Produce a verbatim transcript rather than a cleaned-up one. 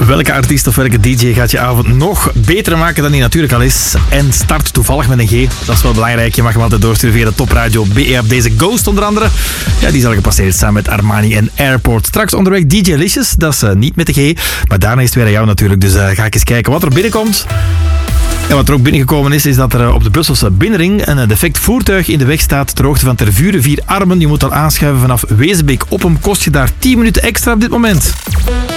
Welke artiest of welke D J gaat je avond nog beter maken dan die natuurlijk al is? En start toevallig met een G. Dat is wel belangrijk. Je mag hem altijd doorsturen via de Topradio B E op deze Ghost onder andere. Ja, die zal gepasseerd staan met Armani en Airport. Straks onderweg D J Licious. Dat is uh, niet met de G. Maar daarna is het weer aan jou natuurlijk. Dus uh, ga ik eens kijken wat er binnenkomt. En wat er ook binnengekomen is, is dat er op de Brusselse binnenring een defect voertuig in de weg staat ter hoogte van Tervuren vier Armen. Je moet al aanschuiven vanaf Wezenbeek. Op hem kost je daar tien minuten extra op dit moment.